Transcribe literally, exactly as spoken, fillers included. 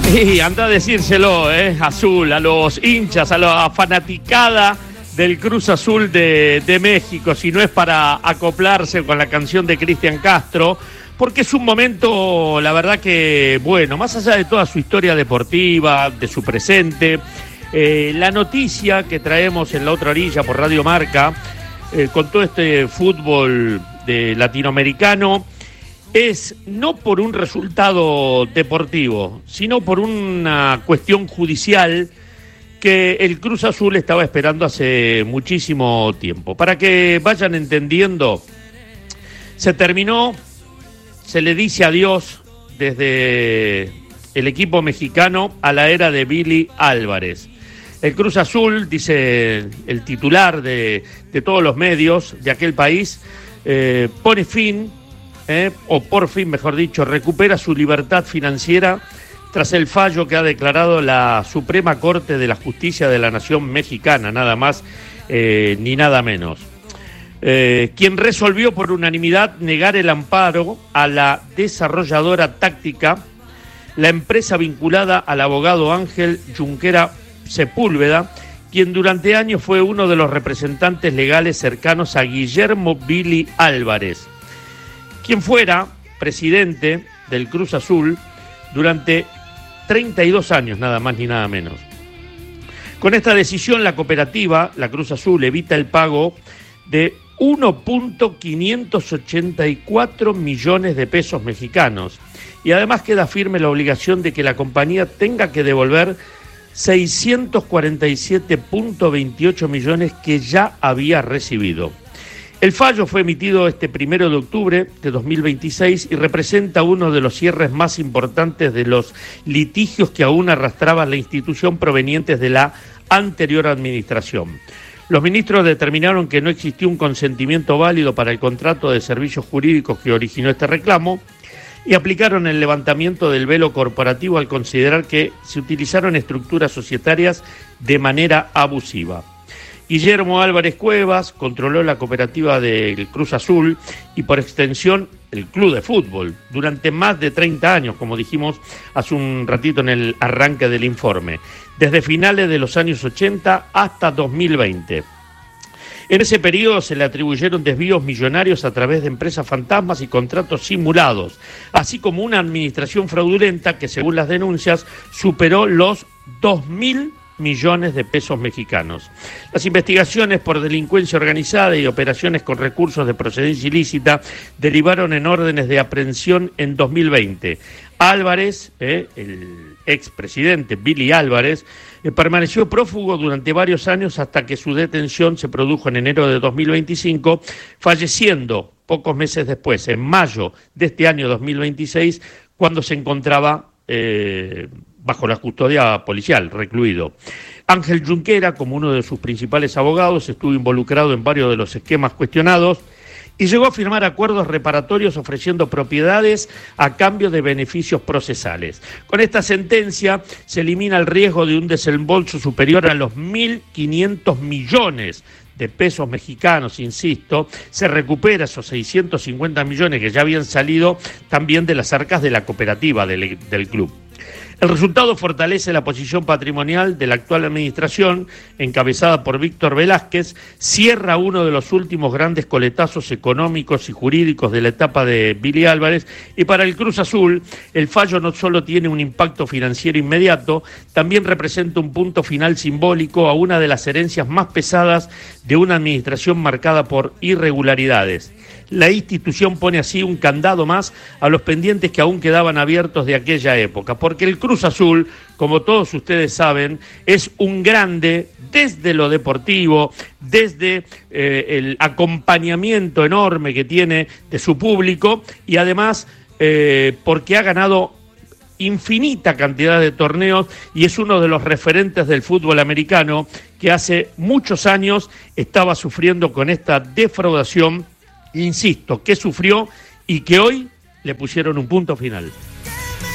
Y anda a decírselo, eh, Azul, a los hinchas, a la fanaticada del Cruz Azul de, de México, si no es para acoplarse con la canción de Cristian Castro, porque es un momento, la verdad que, bueno, más allá de toda su historia deportiva, de su presente, eh, la noticia que traemos en la otra orilla por Radio Marca, eh, con todo este fútbol de latinoamericano, es no por un resultado deportivo, sino por una cuestión judicial que el Cruz Azul estaba esperando hace muchísimo tiempo. Para que vayan entendiendo, se terminó, se le dice adiós desde el equipo mexicano a la era de Billy Álvarez. El Cruz Azul, dice el titular de, de todos los medios de aquel país, eh, pone fin, Eh, o por fin, mejor dicho, recupera su libertad financiera tras el fallo que ha declarado la Suprema Corte de la Justicia de la Nación Mexicana, nada más eh, ni nada menos. Eh, quien resolvió por unanimidad negar el amparo a la desarrolladora táctica, la empresa vinculada al abogado Ángel Junquera Sepúlveda, quien durante años fue uno de los representantes legales cercanos a Guillermo Billy Álvarez, quien fuera presidente del Cruz Azul durante treinta y dos años, nada más ni nada menos. Con esta decisión, la cooperativa, la Cruz Azul, evita el pago de uno punto quinientos ochenta y cuatro millones de pesos mexicanos y además queda firme la obligación de que la compañía tenga que devolver seiscientos cuarenta y siete punto veintiocho millones que ya había recibido. El fallo fue emitido este primero de octubre de dos mil veintiséis y representa uno de los cierres más importantes de los litigios que aún arrastraba la institución provenientes de la anterior administración. Los ministros determinaron que no existió un consentimiento válido para el contrato de servicios jurídicos que originó este reclamo y aplicaron el levantamiento del velo corporativo al considerar que se utilizaron estructuras societarias de manera abusiva. Guillermo Álvarez Cuevas controló la cooperativa del Cruz Azul y por extensión el club de fútbol durante más de treinta años, como dijimos hace un ratito en el arranque del informe, desde finales de los años ochenta hasta dos mil veinte. En ese periodo se le atribuyeron desvíos millonarios a través de empresas fantasmas y contratos simulados, así como una administración fraudulenta que, según las denuncias, superó los dos mil millones de pesos mexicanos. Las investigaciones por delincuencia organizada y operaciones con recursos de procedencia ilícita derivaron en órdenes de aprehensión en dos mil veinte. Álvarez, eh, el expresidente Billy Álvarez, eh, permaneció prófugo durante varios años hasta que su detención se produjo en enero de dos mil veinticinco, falleciendo pocos meses después, en mayo de este año dos mil veintiséis, cuando se encontraba eh, bajo la custodia policial, recluido. Ángel Junquera, como uno de sus principales abogados, estuvo involucrado en varios de los esquemas cuestionados y llegó a firmar acuerdos reparatorios ofreciendo propiedades a cambio de beneficios procesales. Con esta sentencia se elimina el riesgo de un desembolso superior a los mil quinientos millones de pesos mexicanos, insisto, se recupera esos seiscientos cincuenta millones que ya habían salido también de las arcas de la cooperativa del, del club. El resultado fortalece la posición patrimonial de la actual administración, encabezada por Víctor Velázquez, cierra uno de los últimos grandes coletazos económicos y jurídicos de la etapa de Billy Álvarez, y para el Cruz Azul, el fallo no solo tiene un impacto financiero inmediato, también representa un punto final simbólico a una de las herencias más pesadas de una administración marcada por irregularidades. La institución pone así un candado más a los pendientes que aún quedaban abiertos de aquella época, porque el Cruz Azul, como todos ustedes saben, es un grande desde lo deportivo, desde eh, el acompañamiento enorme que tiene de su público y además eh, porque ha ganado infinita cantidad de torneos y es uno de los referentes del fútbol americano que hace muchos años estaba sufriendo con esta defraudación, insisto, que sufrió y que hoy le pusieron un punto final.